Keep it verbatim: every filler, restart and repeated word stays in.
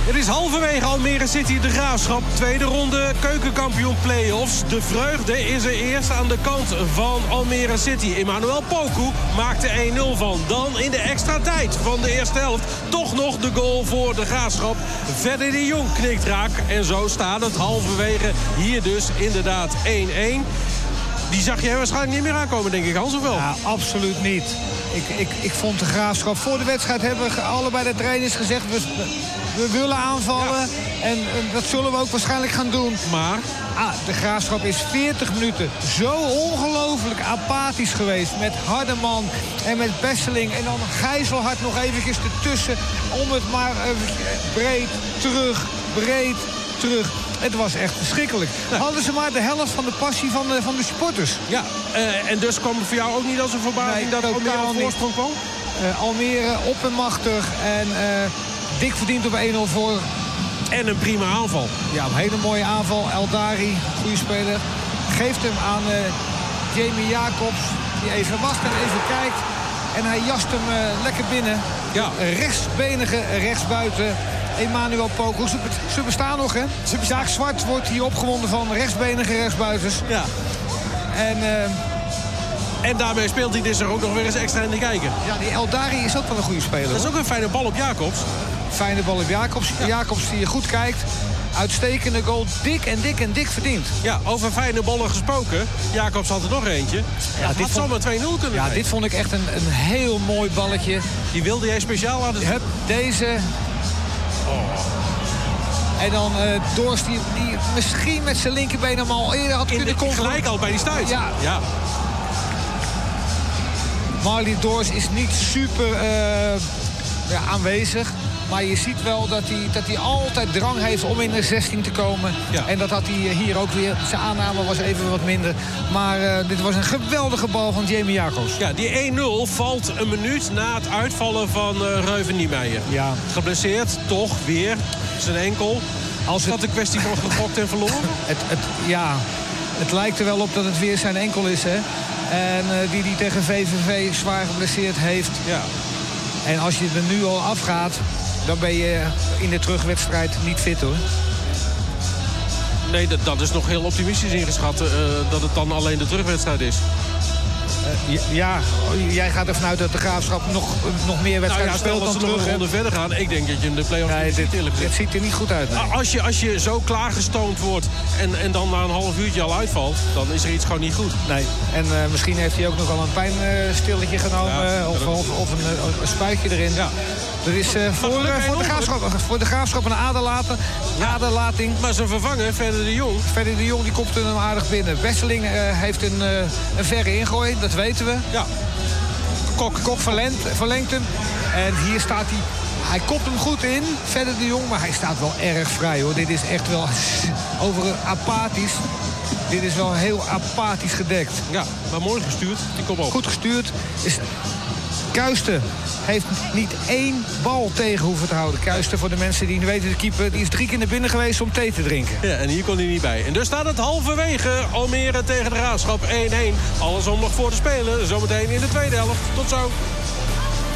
Het is halverwege Almere City de Graafschap. Tweede ronde keukenkampioen play-offs. De vreugde is er eerst aan de kant van Almere City. Emmanuel Poku maakt er één nul van. Dan in de extra tijd van de eerste helft toch nog de goal voor de Graafschap. Verder de Jong knikt raak. En zo staat het halverwege hier dus inderdaad één-één. Die zag jij waarschijnlijk niet meer aankomen, denk ik, Hans, of wel? Ja, absoluut niet. Ik, ik, ik vond de Graafschap voor de wedstrijd hebben allebei de trainers gezegd... we, we willen aanvallen ja. en, en dat zullen we ook waarschijnlijk gaan doen. Maar? Ah, de Graafschap is veertig minuten zo ongelooflijk apathisch geweest... met Hardeman en met Besseling en dan Gijzelhard nog eventjes ertussen... om het maar uh, breed, terug, breed, terug... Het was echt verschrikkelijk. Ja. Hadden ze maar de helft van de passie van de, van de supporters. Ja, uh, en dus kwam het voor jou ook niet als een verbazing nee, dat Almere op voorsprong kwam? Uh, Almere op en machtig en uh, dik verdiend op één nul voor. En een prima aanval. Ja, een hele mooie aanval. Eldari, goede speler, geeft hem aan uh, Jamie Jacobs. Die even wacht en even kijkt. En hij jast hem uh, lekker binnen. Ja. Rechtsbenige rechtsbuiten. Emmanuel Poku. Ze, ze bestaan nog, hè? Jaak Zwart wordt hier opgewonden van rechtsbenige rechtsbuiters. Ja. En, uh, en daarmee speelt hij dus er ook nog weer eens extra in de kijker. Ja, die Eldari is ook wel een goede speler. Dat is ook een fijne bal op Jacobs. Fijne bal op Jacobs. Ja. Jacobs die je goed kijkt. Uitstekende goal. Dik en dik en dik verdiend. Ja, over fijne ballen gesproken. Jacobs had er nog eentje. Ja, ja, dit had zomaar twee nul kunnen Ja, zijn. dit vond ik echt een, een heel mooi balletje. Die wilde jij speciaal laten zien? Hup, deze... Oh. En dan uh, Doors die, die misschien met zijn linkerbeen hem al eerder had in kunnen komen. Gelijk al bij die stuit. Ja. ja. Marley Doors is niet super uh, ja, aanwezig. Maar je ziet wel dat hij, dat hij altijd drang heeft om in de zestien te komen. Ja. En dat had hij hier ook weer. Zijn aanname was even wat minder. Maar uh, dit was een geweldige bal van Jamie Jacobs. Ja, die één nul valt een minuut na het uitvallen van uh, Reuven Niemeyer. Ja. Geblesseerd, toch weer zijn enkel. Als het... Is dat een kwestie van gegokt en verloren? het, het, ja, het lijkt er wel op dat het weer zijn enkel is, hè. En uh, die die tegen V V V zwaar geblesseerd heeft. Ja. En als je er nu al afgaat... dan ben je in de terugwedstrijd niet fit, hoor. Nee, dat, dat is nog heel optimistisch ingeschat. Uh, dat het dan alleen de terugwedstrijd is. Uh, ja, jij gaat ervan uit dat de Graafschap nog, nog meer wedstrijden nou ja, speelt dan terug. Als ze nog een ronde verder gaan, ik denk dat je in de play-offs... Nee, dit, dit ziet er niet goed uit. Nee. Als, je, als je zo klaargestoomd wordt en, en dan na een half uurtje al uitvalt... dan is er iets gewoon niet goed. Nee, en uh, misschien heeft hij ook nog al een pijnstilletje genomen... Ja, of, of, of een, een spuitje erin. Ja. Er is uh, voor, uh, voor, de graafschap, voor de Graafschap een aderlating. aderlating. Maar zijn vervanger, Verder de Jong... Verder de Jong die komt hem aardig binnen. Wesseling uh, heeft een, uh, een verre ingooi, dat weten we. Ja. Kok, Kok verlengt, verlengt hem. En hier staat hij... Hij kopt hem goed in, Verder de Jong, maar hij staat wel erg vrij, hoor. Dit is echt wel over apathisch. Dit is wel heel apathisch gedekt. Ja, maar mooi gestuurd. Die kop op. Goed gestuurd. Is... Kuisten heeft niet één bal tegen hoeven te houden. Kuisten, voor de mensen die niet weten, de keeper... die is drie keer naar binnen geweest om thee te drinken. Ja, en hier kon hij niet bij. En dus staat het halverwege Almere tegen de Graafschap één-één. Alles om nog voor te spelen. Zometeen in de tweede helft. Tot zo.